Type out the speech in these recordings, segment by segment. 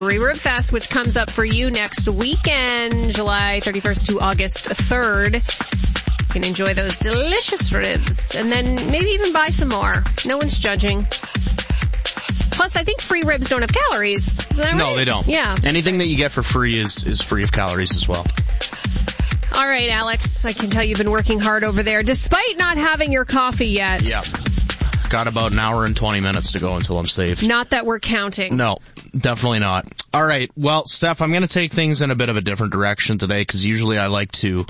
Rib Fest, which comes up for you next weekend, July 31st to August 3rd. You can enjoy those delicious ribs and then maybe even buy some more. No one's judging. Plus, I think free ribs don't have calories. Isn't that right? No, they don't. Yeah. Anything that you get for free is free of calories as well. All right, Alex, I can tell you've been working hard over there, despite not having your coffee yet. Yeah. Got about an hour and 20 minutes to go until I'm safe. Not that we're counting. No, definitely not. All right. Well, Steph, I'm going to take things in a bit of a different direction today because usually I like to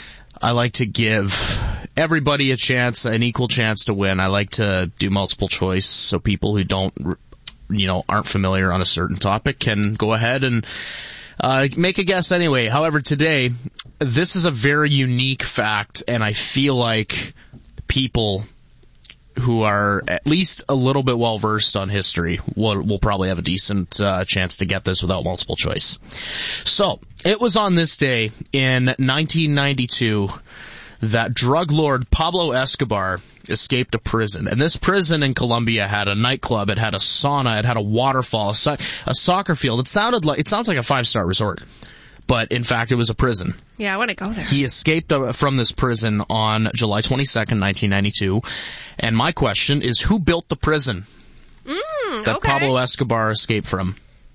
give everybody a chance, an equal chance to win. I like to do multiple choice so people who aren't familiar on a certain topic can go ahead and make a guess anyway. However, today, this is a very unique fact, and I feel like people who are at least a little bit well-versed on history will probably have a decent chance to get this without multiple choice. So, it was on this day in 1992 that drug lord Pablo Escobar escaped a prison. And this prison in Colombia had a nightclub, it had a sauna, it had a waterfall, a soccer field. It sounds like a 5-star resort. But, in fact, it was a prison. Yeah, I want to go there. He escaped from this prison on July 22nd, 1992. And my question is, who built the prison that Pablo Escobar escaped from?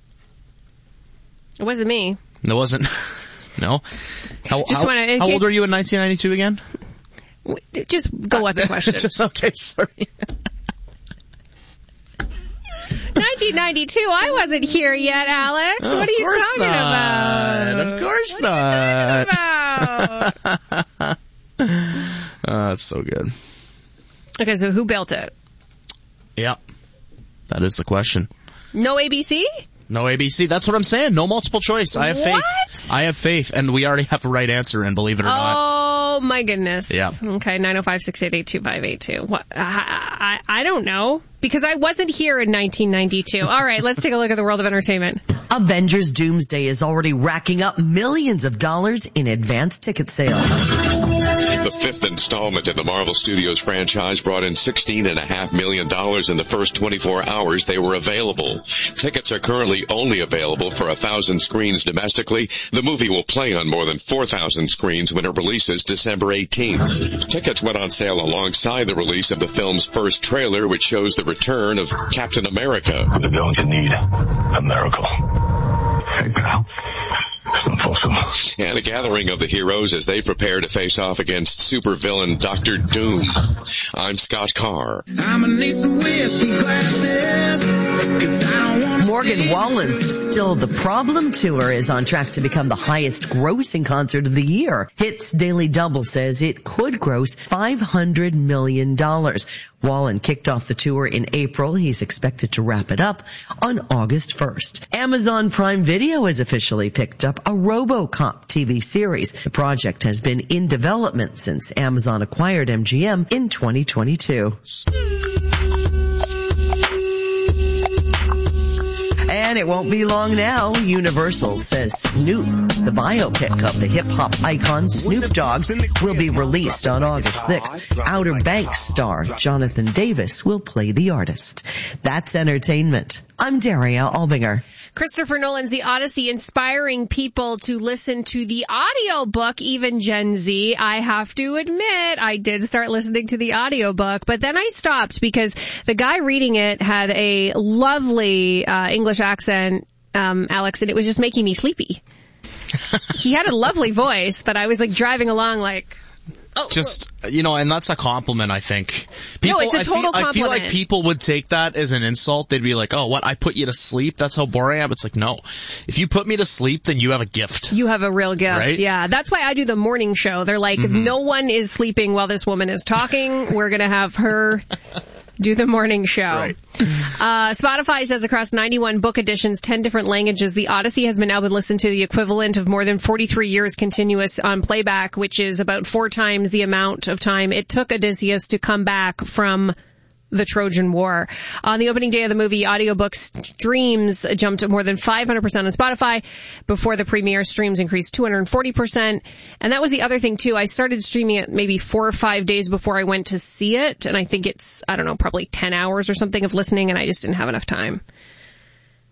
It wasn't me. It wasn't. No. How old were you in 1992 again? Just go with the question. Okay, sorry. 1992, I wasn't here yet, Alex. What are you talking about? Of course not. That's so good. Okay, so who built it? Yeah, that is the question. No ABC? No ABC. That's what I'm saying. No multiple choice. I have faith. What? I have faith, and we already have a right answer in, believe it or not. Oh, my goodness. Yeah. Okay, 905-688-2582. What? I don't know, because I wasn't here in 1992. All right, let's take a look at the world of entertainment. Avengers Doomsday is already racking up millions of dollars in advance ticket sales. The fifth installment in the Marvel Studios franchise brought in $16.5 million in the first 24 hours they were available. Tickets are currently only available for 1,000 screens domestically. The movie will play on more than 4,000 screens when it releases December 18th. Tickets went on sale alongside the release of the film's first trailer, which shows the return of Captain America. We're going to need a miracle. Hey, pal. It's not possible. And a gathering of the heroes as they prepare to face off against supervillain Dr. Doom. I'm Scott Carr. I'm gonna need some whiskey glasses, 'cause I don't wanna Morgan Wallen's Still the Problem tour is on track to become the highest grossing concert of the year. Hits Daily Double says it could gross $500 million. Wallen kicked off the tour in April. He's expected to wrap it up on August 1st. Amazon Prime Video has officially picked up a RoboCop TV series. The project has been in development since Amazon acquired MGM in 2022. And it won't be long now. Universal says Snoop, the biopic of the hip-hop icon Snoop Dogg, will be released on August 6th. Outer Banks star Jonathan Davis will play the artist. That's entertainment. I'm Daria Albinger. Christopher Nolan's The Odyssey inspiring people to listen to the audiobook, even Gen Z. I have to admit, I did start listening to the audiobook, but then I stopped because the guy reading it had a lovely English accent, Alex, and it was just making me sleepy. He had a lovely voice, but I was like driving along like... and that's a compliment, I think. No, it's a total compliment. I feel like people would take that as an insult. They'd be like, oh, what, I put you to sleep? That's how boring I am? It's like, no. If you put me to sleep, then you have a gift. You have a real gift, right? Yeah. That's why I do the morning show. They're like, no one is sleeping while this woman is talking. We're going to have her... do the morning show. Right. Spotify says across 91 book editions, 10 different languages, The Odyssey has been now been listened to the equivalent of more than 43 years continuous on playback, which is about 4 times the amount of time it took Odysseus to come back from the Trojan War. On the opening day of the movie, audiobook streams jumped more than 500% on Spotify. Before the premiere, streams increased 240%. And that was the other thing, too. I started streaming it maybe 4 or 5 days before I went to see it. And I think it's, probably 10 hours or something of listening, and I just didn't have enough time.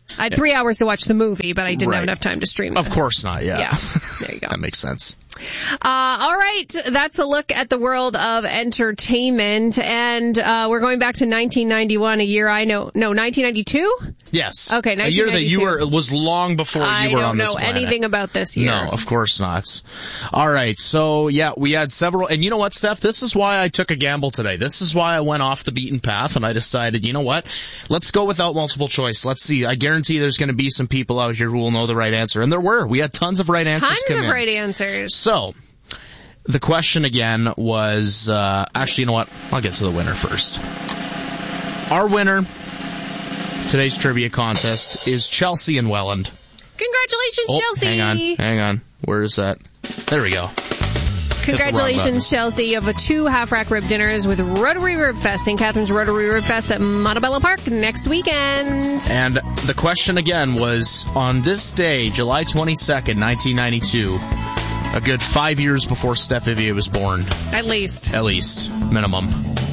I had 3 hours to watch the movie, but I didn't have Right. enough time to stream it. Of course not, yeah. Yeah, there you go. That makes sense. All right, that's a look at the world of entertainment, and we're going back to 1991, a year I know. No, 1992? Yes. Okay, a year that you 1992. was long before you were on this I don't know planet. anything about this year. No, of course not. All right, so yeah, we had several, and you know what, Steph? This is why I took a gamble today. This is why I went off the beaten path, and I decided, you know what? Let's go without multiple choice. Let's see. I guarantee there's going to be some people out here who will know the right answer, and there were. We had tons of right answers come in. Tons of right answers. So, the question again was, actually, you know what? I'll get to the winner first. Our winner, today's trivia contest, is Chelsea in Welland. Congratulations, Chelsea. Hang on. Where is that? There we go. Congratulations, Chelsea. You have 2 half-rack rib dinners with Rotary Rib Fest, St. Catharines Rotary Rib Fest at Montebello Park next weekend. And the question again was, on this day, July 22nd, 1992, a good 5 years before Steph Vivier was born. At least. At least. Minimum.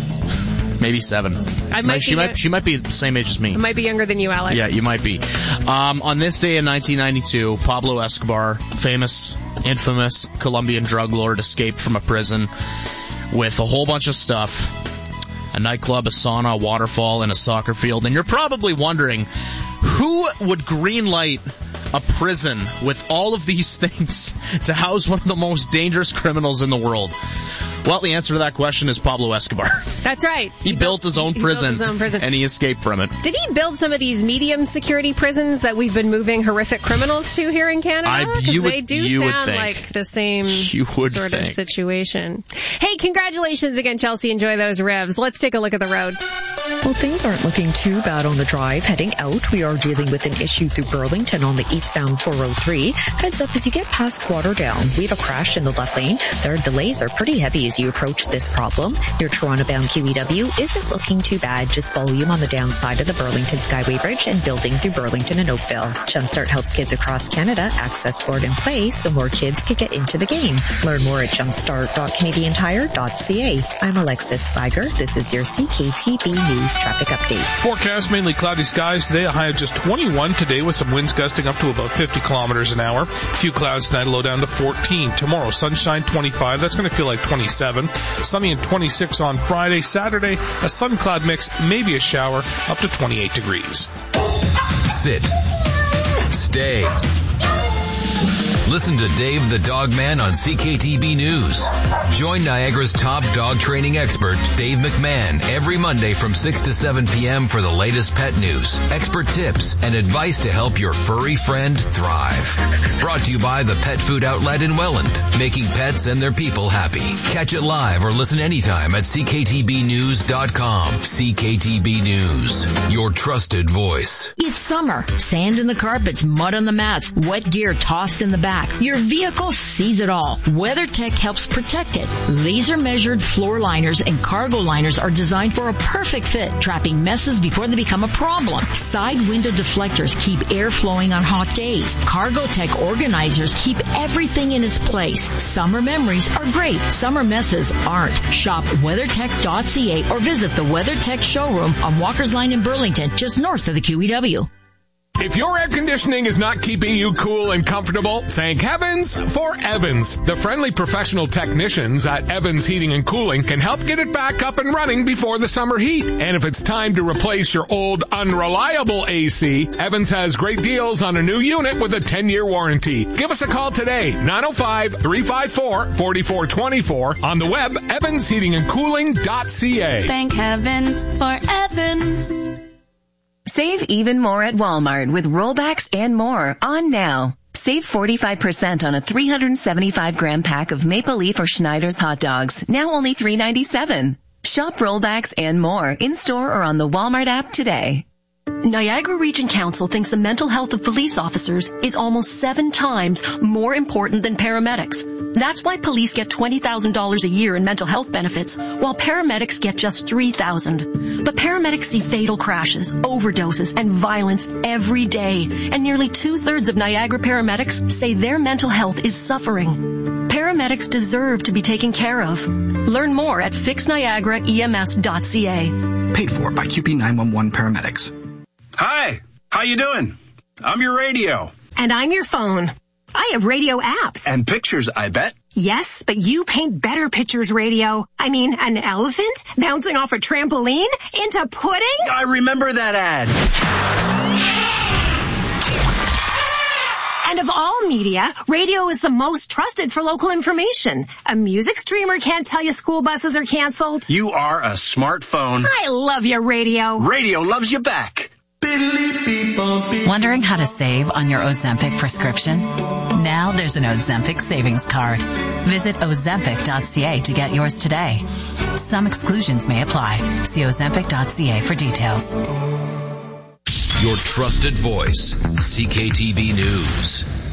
Maybe 7. She might be the same age as me. I might be younger than you, Alex. Yeah, you might be. On this day in 1992, Pablo Escobar, famous, infamous Colombian drug lord, escaped from a prison with a whole bunch of stuff. A nightclub, a sauna, a waterfall, and a soccer field. And you're probably wondering, who would greenlight a prison with all of these things to house one of the most dangerous criminals in the world? Well, the answer to that question is Pablo Escobar. That's right. He built his own prison, and he escaped from it. Did he build some of these medium security prisons that we've been moving horrific criminals to here in Canada? They do sound like the same sort of situation. Hey, congratulations again, Chelsea. Enjoy those revs. Let's take a look at the roads. Well, things aren't looking too bad on the drive. Heading out, we are dealing with an issue through Burlington on the eastbound 403. Heads up as you get past Waterdown. We have a crash in the left lane. Their delays are pretty heavy as you approach this problem. Your Toronto-bound QEW isn't looking too bad. Just volume on the downside of the Burlington Skyway Bridge and building through Burlington and Oakville. Jumpstart helps kids across Canada access sport and play so more kids can get into the game. Learn more at jumpstart.canadiantire.ca. I'm Alexis Spiger. This is your CKTB News Traffic Update. Forecast mainly cloudy skies today. A high of just 21 today with some winds gusting up to about 50 kilometers an hour. A few clouds tonight, low down to 14. Tomorrow, sunshine 25. That's going to feel like 27. Sunny and 26 on Friday. Saturday, a sun cloud mix, maybe a shower, up to 28 degrees. Sit. Stay. Listen to Dave the Dog Man on CKTB News. Join Niagara's top dog training expert, Dave McMahon, every Monday from 6 to 7 p.m. for the latest pet news, expert tips, and advice to help your furry friend thrive. Brought to you by the Pet Food Outlet in Welland, making pets and their people happy. Catch it live or listen anytime at CKTBnews.com. CKTB News, your trusted voice. It's summer. Sand in the carpets, mud on the mats, wet gear tossed in the back. Your vehicle sees it all. WeatherTech helps protect it. Laser-measured floor liners and cargo liners are designed for a perfect fit, trapping messes before they become a problem. Side window deflectors keep air flowing on hot days. Cargotech organizers keep everything in its place. Summer memories are great. Summer messes aren't. Shop WeatherTech.ca or visit the WeatherTech showroom on Walker's Line in Burlington, just north of the QEW. If your air conditioning is not keeping you cool and comfortable, thank heavens for Evans. The friendly professional technicians at Evans Heating and Cooling can help get it back up and running before the summer heat. And if it's time to replace your old unreliable AC, Evans has great deals on a new unit with a 10-year warranty. Give us a call today, 905-354-4424, on the web, evansheatingandcooling.ca. Thank heavens for Evans. Save even more at Walmart with rollbacks and more on now. Save 45% on a 375-gram pack of Maple Leaf or Schneider's hot dogs, now only $3.97. Shop rollbacks and more in-store or on the Walmart app today. Niagara Region Council thinks the mental health of police officers is almost 7 times more important than paramedics. That's why police get $20,000 a year in mental health benefits, while paramedics get just $3,000. But paramedics see fatal crashes, overdoses, and violence every day, and nearly 2/3 of Niagara paramedics say their mental health is suffering. Paramedics deserve to be taken care of. Learn more at fixniagaraems.ca. Paid for by QP 911 paramedics. Hi, How you doing? I'm your radio. And I'm your phone. I have radio apps. And pictures, I bet. Yes, but you paint better pictures, radio. I mean, an elephant bouncing off a trampoline into pudding? I remember that ad. And of all media, radio is the most trusted for local information. A music streamer can't tell you school buses are canceled. You are a smartphone. I love your radio. Radio loves you back. Wondering how to save on your Ozempic prescription? Now there's an Ozempic savings card. Visit Ozempic.ca to get yours today. Some exclusions may apply. See Ozempic.ca for details. Your trusted voice, CKTB News.